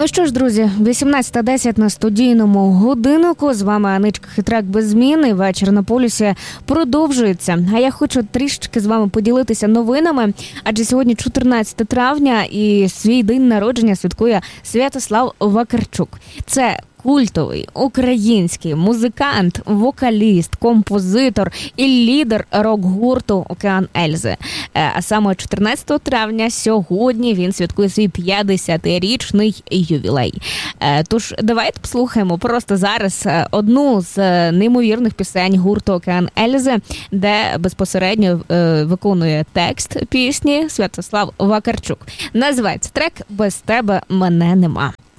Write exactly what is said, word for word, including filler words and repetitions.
Ну що ж, друзі, вісімнадцята десять на студійному годиннику. З вами Аничка Хитрак без зміни. Вечір на полюсі продовжується. А я хочу трішечки з вами поділитися новинами, адже сьогодні чотирнадцяте травня і свій день народження святкує Святослав Вакарчук. Це культовий український музикант, вокаліст, композитор і лідер рок-гурту «Океан Ельзи». А саме чотирнадцятого травня сьогодні він святкує свій п'ятдесятирічний ювілей. Тож давайте послухаємо просто зараз одну з неймовірних пісень гурту «Океан Ельзи», де безпосередньо виконує текст пісні Святослав Вакарчук. Називається трек «Без тебе мене нема».